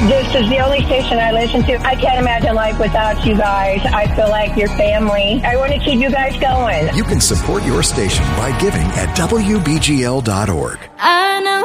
This is the only station I listen to. I can't imagine life without you guys. I feel like your family. I want to keep you guys going. You can support your station by giving at WBGL.org. I know